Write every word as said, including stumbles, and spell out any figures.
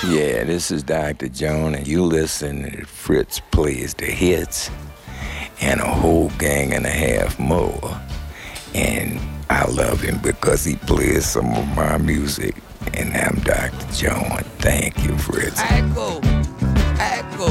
Yeah, this is Doctor Joan, and you listen to Fritz Plays the Hits and a whole gang and a half more. And I love him because he plays some of my music. And I'm Doctor Joan. Thank you, Fritz. Echo. Echo.